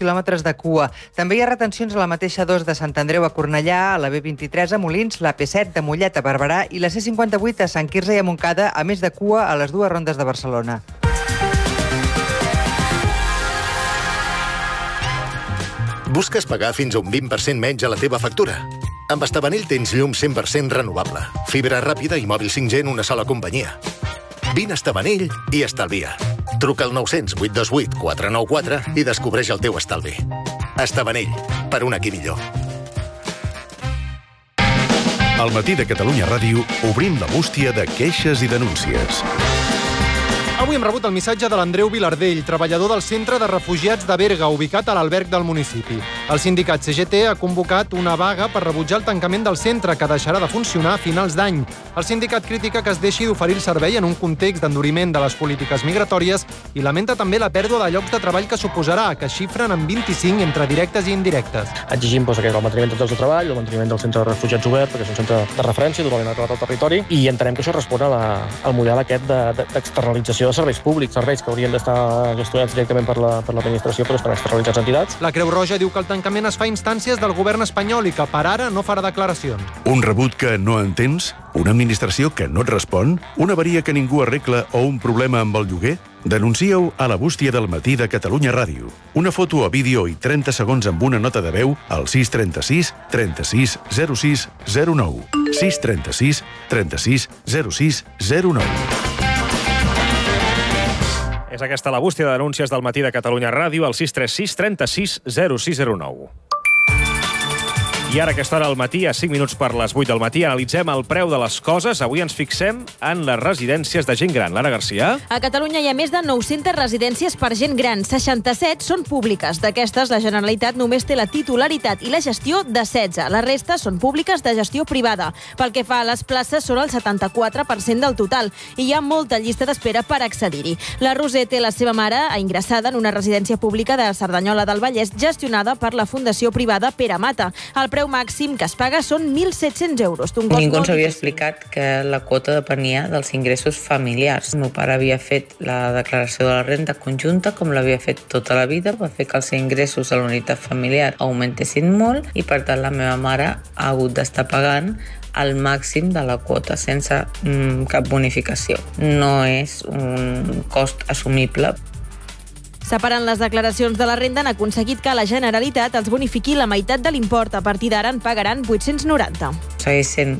quilòmetres de cua. També hi ha retencions a la mateixa 2 de Sant Andreu a Cornellà, a la B23 a Molins, la P7 de Mollet a Barberà i la C58 a Sant Quirze i a Montcada, a més de cua a les dues rondes de Barcelona. Busques pagar fins a un 20% menys a la teva factura? Amb Estavanell tens llum 100% renovable, fibra ràpida i mòbil 5G en una sola companyia. Vine a Estavanell i estalvia. Truca al 900 828 494 i descobreix el teu estalvi. Estavanell, per un aquí millor. Al matí de Catalunya Ràdio obrim la bústia de queixes i denúncies. Avui hem rebut el missatge de l'Andreu Vilardell, treballador del Centre de Refugiats de Berga, ubicat a l'alberg del municipi. El sindicat CGT ha convocat una vaga per rebutjar el tancament del centre, que deixarà de funcionar a finals d'any. El sindicat critica que es deixi d'oferir el servei en un context d'enduriment de les polítiques migratòries i lamenta també la pèrdua de llocs de treball que suposarà, que xifren en 25 entre directes i indirectes. Exigim el manteniment dels llocs de treball, el manteniment del centre de refugiats obert, perquè és un centre de referència totalment arrelat al territori, i entenem que això respon al model aquest d'externalització de serveis públics, serveis que haurien d'estar gestionats directament per l'administració, però estan externalitzats a entitats. La Creu Roja diu que el tancament es fa a instàncies del govern espanyol i que per ara no farà declaracions. Un rebut que no entens? Una administració que no et respon? Una avaria que ningú arregla o un problema amb el lloguer? Denuncia-ho a la bústia del matí de Catalunya Ràdio. Una foto a vídeo i 30 segons amb una nota de veu al 636 36 06 09. 636 36 06 09. És aquesta la bústia de denúncies del matí de Catalunya Ràdio al 636 36 0609. I ara, a aquesta hora al matí, a 5 minuts per les 8 del matí, analitzem el preu de les coses. Avui ens fixem en les residències de gent gran. Lara Garcia? A Catalunya hi ha més de 900 residències per gent gran. 67 són públiques. D'aquestes, la Generalitat només té la titularitat i la gestió de 16. La resta són públiques de gestió privada. Pel que fa a les places, són el 74% del total i hi ha molta llista d'espera per accedir-hi. La Roser té la seva mare ingressada en una residència pública de Cerdanyola del Vallès gestionada per la Fundació Privada Pere Mata. El preu màxim que es paga són 1.700 euros. Ningú ens havia explicat que la quota depenia dels ingressos familiars. El meu pare havia fet la declaració de la renda conjunta, com l'havia fet tota la vida, va fer que els ingressos a la unitat familiar augmentessin molt i, per tant, la meva mare ha hagut d'estar pagant el màxim de la quota sense cap bonificació. No és un cost assumible. Separant les declaracions de la renda, han aconseguit que la Generalitat els bonifiqui la meitat de l'import. A partir d'ara en pagaran 890. Segueix sent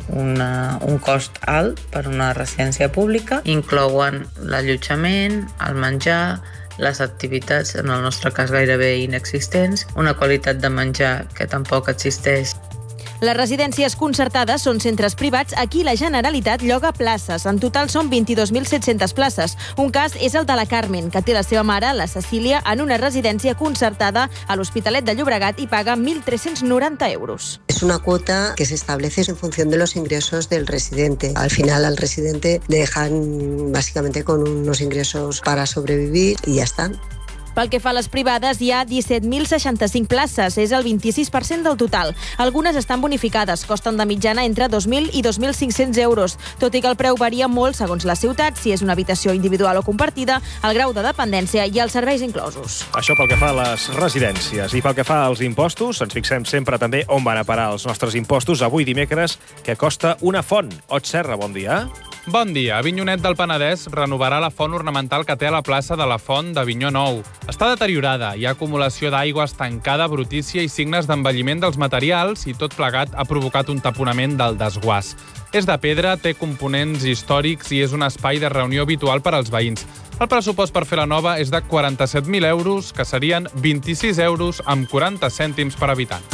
un cost alt per una residència pública. Inclouen l'allotjament, el menjar, les activitats, en el nostre cas gairebé inexistents, una qualitat de menjar que tampoc existeix. Les residències concertades són centres privats. Aquí la Generalitat lloga places. En total són 22.700 places. Un cas és el de la Carmen, que té la seva mare, la Cecília, en una residència concertada a l'Hospitalet de Llobregat i paga 1.390 euros. Es una cuota que se establece en función de los ingresos del residente. Al final al residente le dejan básicamente con unos ingresos para sobrevivir y ya está. Pel que fa a les privades, hi ha 17.065 places, és el 26% del total. Algunes estan bonificades, costen de mitjana entre 2.000 i 2.500 euros, tot i que el preu varia molt segons la ciutat, si és una habitació individual o compartida, el grau de dependència i els serveis inclosos. Això pel que fa a les residències. I pel que fa als impostos, ens fixem sempre també on van a parar els nostres impostos. Avui dimecres, que costa una font. Ot Serra, bon dia. Bon dia. Avinyonet del Penedès renovarà la font ornamental que té a la plaça de la Font d'Avinyó Nou. Està deteriorada, hi ha acumulació d'aigua estancada, brutícia i signes d'envelliment dels materials i tot plegat ha provocat un taponament del desguàs. És de pedra, té components històrics i és un espai de reunió habitual per als veïns. El pressupost per fer la nova és de 47.000 euros, que serien 26 euros amb 40 cèntims per habitant.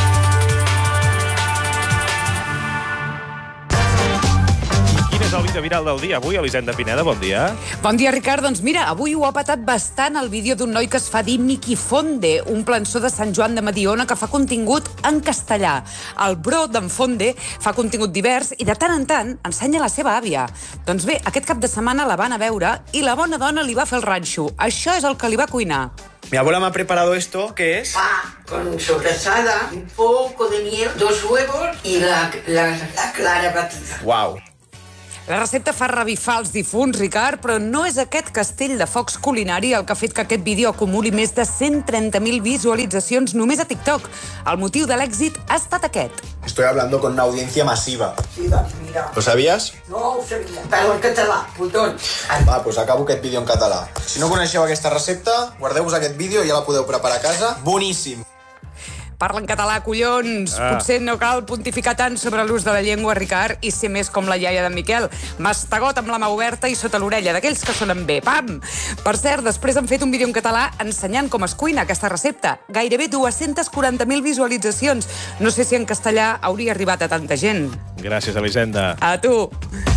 El vídeo viral del dia avui, Elisenda Pineda, bon dia. Bon dia, Ricard. Doncs mira, avui ho ha patat bastant el vídeo d'un noi que es fa dir Miqui Fonde, un plançó de Sant Joan de Mediona que fa contingut en castellà. El bro d'en Fonde fa contingut divers i de tant en tant ensenya la seva àvia. Doncs bé, aquest cap de setmana la van a veure i la bona dona li va fer el ranxo. Això és el que li va cuinar. Mi abuela me ha preparado esto, ¿qué es? Con sobrasada, un poco de miel, 2 huevos y la clara batida. Wow. La recepta fa revifar els difunts, Ricard, però no és aquest castell de focs culinari el que ha fet que aquest vídeo acumuli més de 130.000 visualitzacions només a TikTok. El motiu de l'èxit ha estat aquest. Estoy hablando con una audiencia masiva. Sí, doncs mira. ¿Lo sabías? No ho sabia, però en català, putón. Va, doncs acabo aquest vídeo en català. Si no coneixeu aquesta recepta, guardeu-vos aquest vídeo i ja la podeu preparar a casa. Boníssim! Parla en català, collons! Potser no cal pontificar tant sobre l'ús de la llengua, Ricard, i ser més com la iaia d'en Miquel. Mastegot amb la mà oberta i sota l'orella, d'aquells que sonen bé. Pam! Per cert, després han fet un vídeo en català ensenyant com es cuina aquesta recepta. Gairebé 240.000 visualitzacions. No sé si en castellà hauria arribat a tanta gent. Gràcies, Elisenda. A tu!